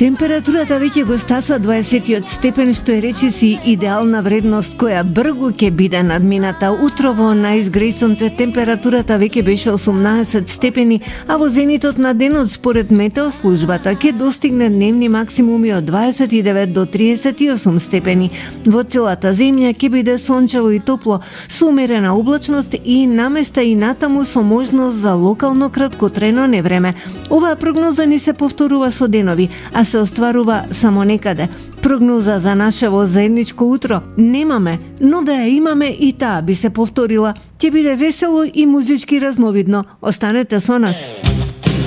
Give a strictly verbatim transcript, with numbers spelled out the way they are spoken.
Температурата веќе го стаса дваесетиот степен, што е речиси идеална вредност која бргу ќе биде надмината. Утрово на изгреј сонце температурата веќе беше осумнаесет степени, а во зенитот на денот според метеослужбата ќе достигне дневни максимуми од дваесет и девет до триесет и осум степени. Во целата земја ќе биде сончево и топло, со умерена облачност и наместа и натаму со можност за локално краткотрено невреме. Оваа прогноза ни се повторува со денови, а се остварува само некаде. Прогноза за нашево заедничко утро немаме, но да ја имаме и таа би се повторила. Ќе биде весело и музички разновидно. Останете со нас.